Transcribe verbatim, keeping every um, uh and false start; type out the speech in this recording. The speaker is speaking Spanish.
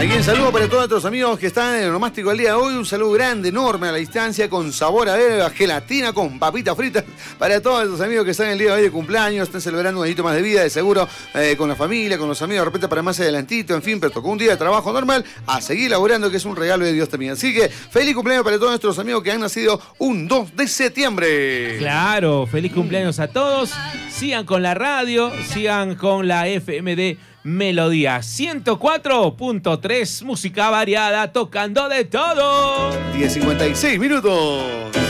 Aquí un saludo para todos nuestros amigos que están en el onomástico el día de hoy. Un saludo grande, enorme a la distancia, con sabor a beba, gelatina, con papitas fritas. Para todos nuestros amigos que están el día de hoy de cumpleaños, están celebrando un añito más de vida, de seguro, eh, con la familia, con los amigos, de repente para más adelantito, en fin, pero tocó un día de trabajo normal, a seguir laburando, que es un regalo de Dios también. Así que feliz cumpleaños para todos nuestros amigos que han nacido un dos de septiembre. Claro, feliz cumpleaños a todos. Sigan con la radio, sigan con la F M de Melodía ciento cuatro punto tres, música variada, tocando de todo. diez cincuenta y seis minutos.